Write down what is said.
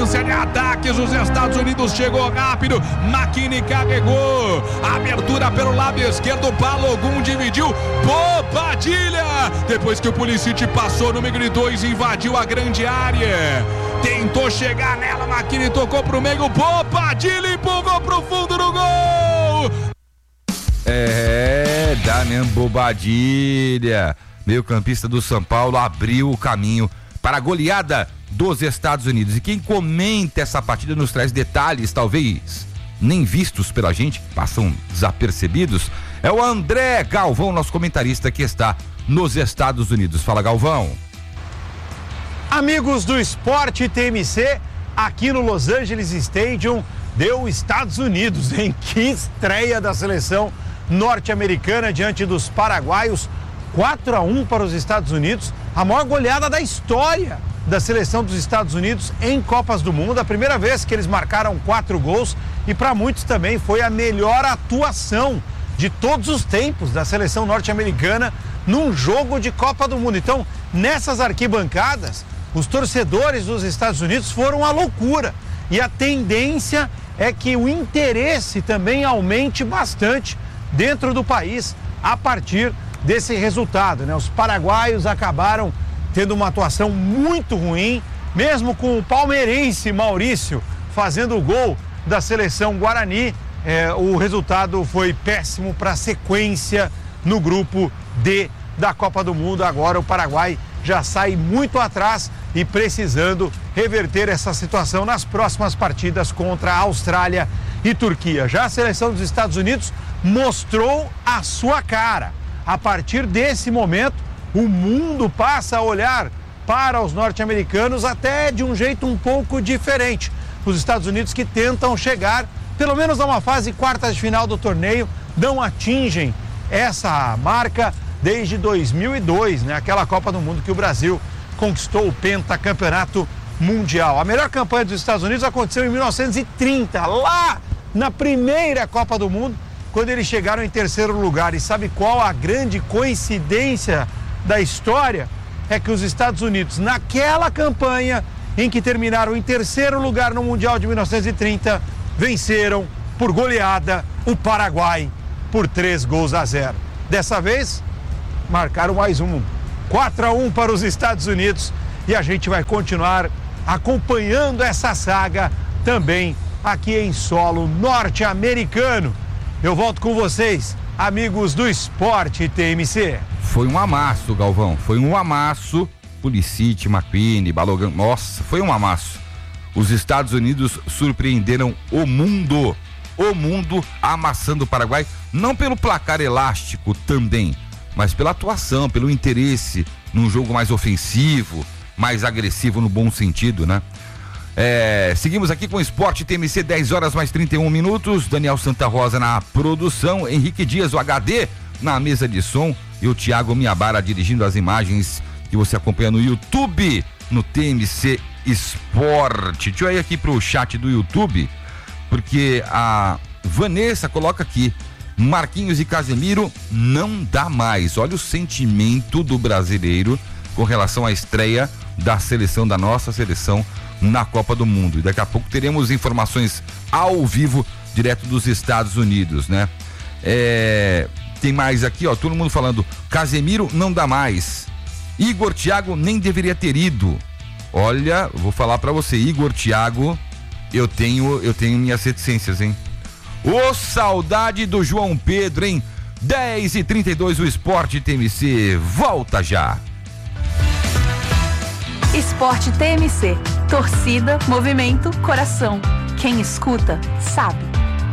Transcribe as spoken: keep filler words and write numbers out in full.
sequência de ataques, os Estados Unidos chegou rápido, McKinney carregou, abertura pelo lado esquerdo, Balogun dividiu, Bobadilha, depois que o Pulisic passou no número dois, invadiu a grande área, tentou chegar nela, McKinney tocou pro meio, Bobadilha empurrou pro fundo do gol. É, Damian Bobadilha, meio campista do São Paulo, abriu o caminho para a goleada dos Estados Unidos. E quem comenta essa partida nos traz detalhes, talvez nem vistos pela gente, passam desapercebidos, é o André Galvão, nosso comentarista que está nos Estados Unidos. Fala, Galvão. Amigos do Esporte T M C, aqui no Los Angeles Stadium, deu Estados Unidos, em que estreia da seleção norte-americana diante dos paraguaios, quatro a um para os Estados Unidos, a maior goleada da história da seleção dos Estados Unidos em Copas do Mundo, a primeira vez que eles marcaram quatro gols e para muitos também foi a melhor atuação de todos os tempos da seleção norte-americana num jogo de Copa do Mundo. Então, nessas arquibancadas, os torcedores dos Estados Unidos foram à loucura e a tendência é que o interesse também aumente bastante dentro do país a partir desse resultado, né? Os paraguaios acabaram tendo uma atuação muito ruim, mesmo com o palmeirense Maurício fazendo o gol da seleção Guarani, é, o resultado foi péssimo para a sequência no grupo D da Copa do Mundo. Agora o Paraguai já sai muito atrás e precisando reverter essa situação nas próximas partidas contra a Austrália e Turquia. Já a seleção dos Estados Unidos mostrou a sua cara. A partir desse momento, o mundo passa a olhar para os norte-americanos até de um jeito um pouco diferente. Os Estados Unidos que tentam chegar, pelo menos a uma fase quartas de final do torneio, não atingem essa marca desde dois mil e dois, né? Aquela Copa do Mundo que o Brasil conquistou o pentacampeonato mundial. A melhor campanha dos Estados Unidos aconteceu em mil novecentos e trinta, lá na primeira Copa do Mundo, quando eles chegaram em terceiro lugar. E sabe qual a grande coincidência da história? É que os Estados Unidos, naquela campanha em que terminaram em terceiro lugar no Mundial de mil novecentos e trinta, venceram por goleada o Paraguai por três gols a zero. Dessa vez, marcaram mais um, quatro a um para os Estados Unidos, e a gente vai continuar acompanhando essa saga também aqui em solo norte-americano. Eu volto com vocês, amigos do Esporte T M C. Foi um amasso, Galvão, foi um amasso. Pulisic, McKinney, Balogun, nossa, foi um amasso. Os Estados Unidos surpreenderam o mundo, o mundo amassando o Paraguai, não pelo placar elástico também, mas pela atuação, pelo interesse num jogo mais ofensivo, mais agressivo no bom sentido, né? É, seguimos aqui com o Esporte T M C, dez horas mais trinta e um minutos. Daniel Santa Rosa na produção, Henrique Dias, o H D, na mesa de som, e o Thiago Miabara dirigindo as imagens que você acompanha no YouTube, no T M C Esporte. Deixa eu ir aqui pro chat do YouTube, porque a Vanessa coloca aqui: Marquinhos e Casemiro não dá mais. Olha o sentimento do brasileiro com relação à estreia da seleção, da nossa seleção na Copa do Mundo. E daqui a pouco teremos informações ao vivo direto dos Estados Unidos, né? É, tem mais aqui, ó, todo mundo falando: Casemiro não dá mais. Igor Thiago nem deveria ter ido. Olha, vou falar pra você, Igor Thiago, eu tenho, eu tenho minhas reticências, hein? Ô, saudade do João Pedro, hein? dez e trinta e dois, o Esporte T M C volta já. Esporte T M C, torcida, movimento, coração. Quem escuta, sabe.